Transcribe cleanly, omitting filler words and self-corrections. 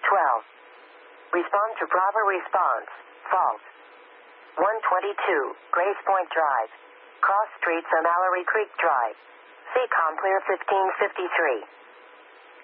12. Respond to Bravo response. False. 122, Grace Point Drive. Cross streets on Mallory Creek Drive. CCOM clear 1553.